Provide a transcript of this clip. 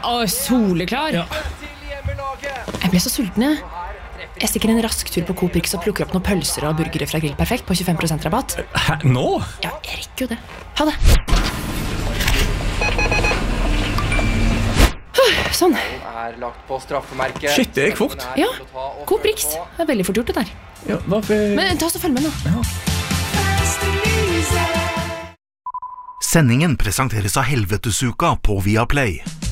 soleklar. Jeg ble så sulten, jeg. Jeg stikker en rask tur på Coop Rix og plukker opp noen pølser og burgere fra Grill Perfekt på 25% rabatt. Hæ, nå? Ja, jeg rekker jo det. Ha det. Sånn. Shit, det gikk fort. Ja, Coop Rix. Det er veldig fort gjort det der. Ja, hvorfor... Men ta så følg med nå. Sendingen presenteres av Helvetesuka på Viaplay.